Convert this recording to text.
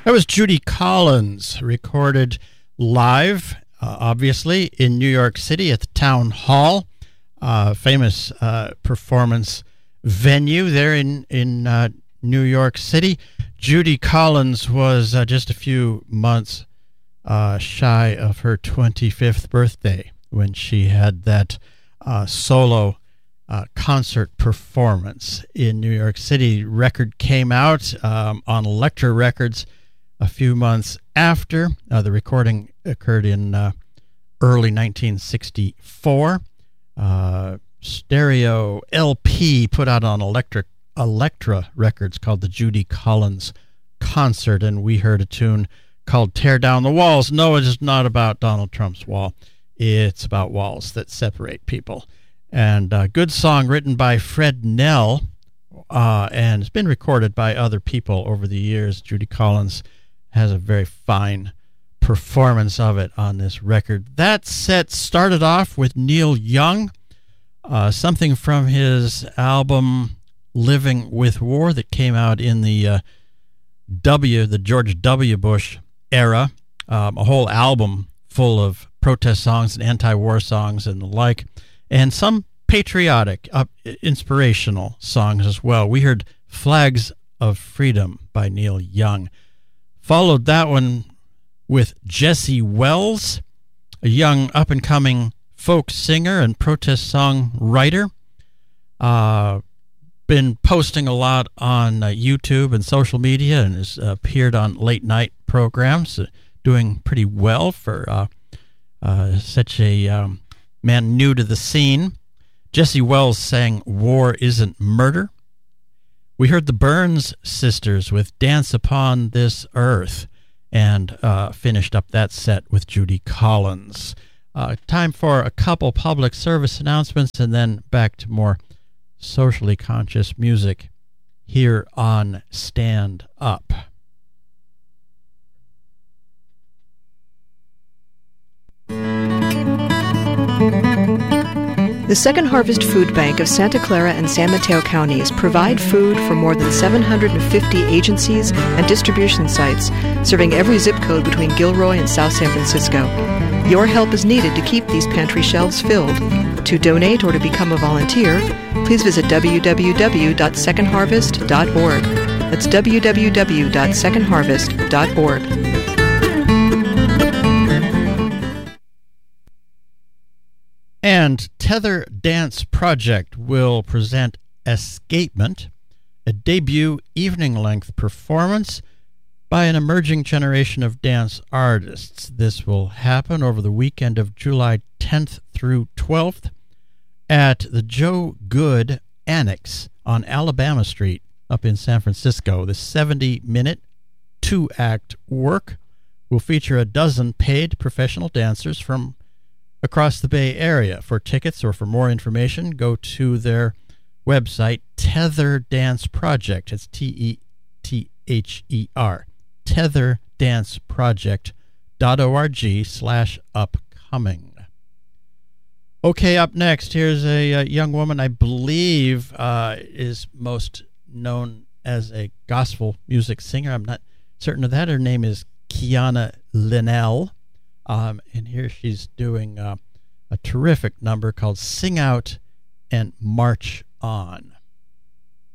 That was Judy Collins, recorded live, obviously, in New York City at the Town Hall, famous performance venue there in New York City. Judy Collins was just a few months shy of her 25th birthday when she had that solo concert performance in New York City. Record came out on Elektra Records a few months after. The recording occurred in early 1964. Stereo LP put out on Elektra Records called the Judy Collins Concert, and we heard a tune called Tear Down the Walls. No, it is not about Donald Trump's wall. It's about walls that separate people. And a good song written by Fred Nell, and it's been recorded by other people over the years. Judy Collins has a very fine performance of it on this record. That set started off with Neil Young, something from his album Living with War that came out in the George W. Bush era, a whole album full of protest songs and anti-war songs and the like, and some patriotic, inspirational songs as well. We heard Flags of Freedom by Neil Young. Followed that one with Jesse Wells, a young up-and-coming folk singer and protest song writer. Been posting a lot on YouTube and social media and has appeared on late-night programs, doing pretty well for such a man new to the scene. Jesse Wells sang War Isn't Murder. We heard the Burns Sisters with Dance Upon This Earth, and finished up that set with Judy Collins. Time for a couple public service announcements, and then back to more socially conscious music here on Stand Up. The Second Harvest Food Bank of Santa Clara and San Mateo counties provide food for more than 750 agencies and distribution sites, serving every zip code between Gilroy and South San Francisco. Your help is needed to keep these pantry shelves filled. To donate or to become a volunteer, please visit www.secondharvest.org. That's www.secondharvest.org. And Tether Dance Project will present Escapement, a debut evening-length performance by an emerging generation of dance artists. This will happen over the weekend of July 10th through 12th at the Joe Good Annex on Alabama Street up in San Francisco. The 70-minute, two-act work will feature a dozen paid professional dancers from across the Bay Area. For tickets or for more information, go to their website, Tether Dance Project. It's Tether, tetherdanceproject.org/upcoming. Okay, up next, here's a young woman I believe is most known as a gospel music singer. I'm not certain of that. Her name is Kiana Linnell. And here she's doing a terrific number called Sing Out and March On.